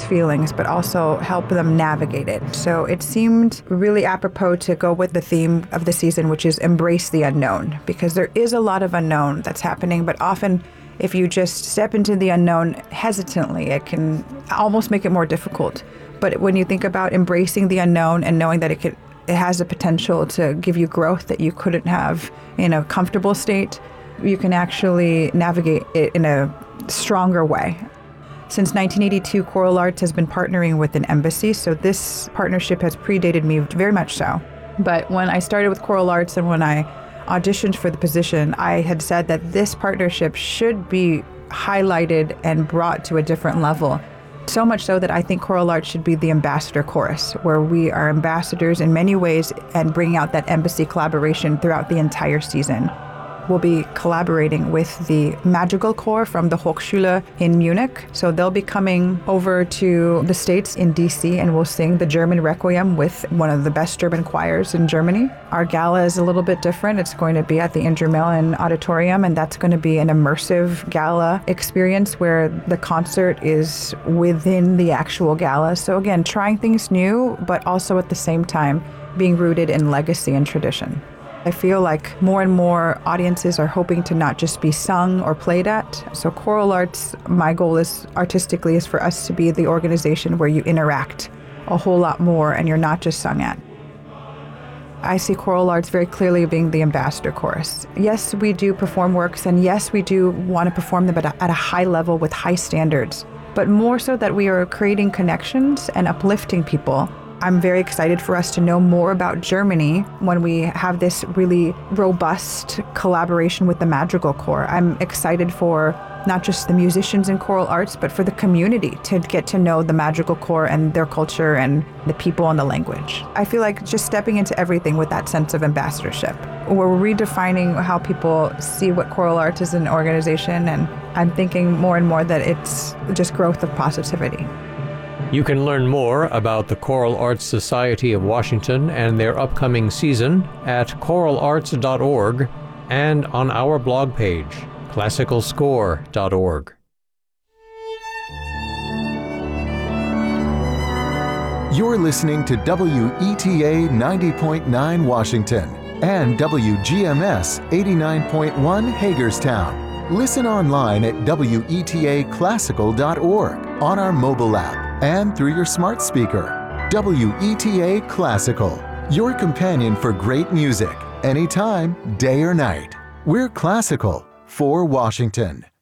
feelings, but also help them navigate it. So it seemed really apropos to go with the theme of the season, which is embrace the unknown, because there is a lot of unknown that's happening, but often if you just step into the unknown hesitantly, it can almost make it more difficult. But when you think about embracing the unknown and knowing that it has the potential to give you growth that you couldn't have in a comfortable state, you can actually navigate it in a stronger way. Since 1982, Choral Arts has been partnering with an embassy, so this partnership has predated me very much so. But when I started with Choral Arts and when I auditioned for the position, I had said that this partnership should be highlighted and brought to a different level. So much so that I think Choral Arts should be the ambassador chorus, where we are ambassadors in many ways and bring out that embassy collaboration throughout the entire season. We'll be collaborating with the Madrigal Corps from the Hochschule in Munich. So they'll be coming over to the States in DC and we'll sing the German Requiem with one of the best German choirs in Germany. Our gala is a little bit different. It's going to be at the Indramelin Auditorium, and that's going to be an immersive gala experience where the concert is within the actual gala. So again, trying things new, but also at the same time being rooted in legacy and tradition. I feel like more and more audiences are hoping to not just be sung or played at. So Choral Arts, my goal is artistically is for us to be the organization where you interact a whole lot more and you're not just sung at. I see Choral Arts very clearly being the ambassador chorus. Yes, we do perform works, and yes, we do want to perform them at a high level with high standards, but more so that we are creating connections and uplifting people. I'm very excited for us to know more about Germany when we have this really robust collaboration with the Madrigal Corps. I'm excited for not just the musicians in Choral Arts, but for the community to get to know the Madrigal Corps and their culture and the people and the language. I feel like just stepping into everything with that sense of ambassadorship. We're redefining how people see what Choral Arts is an organization, and I'm thinking more and more that it's just growth of positivity. You can learn more about the Choral Arts Society of Washington and their upcoming season at choralarts.org and on our blog page, classicalscore.org. You're listening to WETA 90.9 Washington and WGMS 89.1 Hagerstown. Listen online at WETAclassical.org, on our mobile app, and through your smart speaker. WETA Classical, your companion for great music, anytime, day or night. We're classical for Washington.